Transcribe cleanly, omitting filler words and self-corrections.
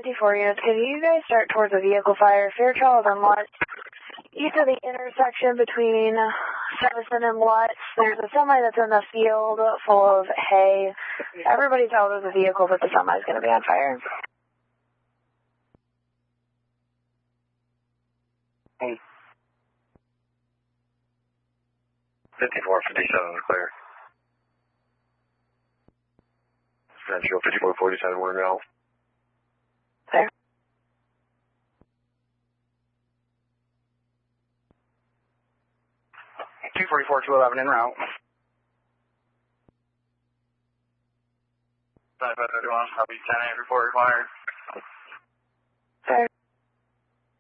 54 units, can you guys start towards a vehicle fire? Fairchild and Lutz. East of the intersection between Sevison and Lutz, there's a semi that's in the field full of hay. Everybody's out of the vehicle, but the semi's going to be on fire. Hey. 5457 is clear. Central 5447, we're now. There. Two 244-211 en route. 5531, copy 10-8 report required. There.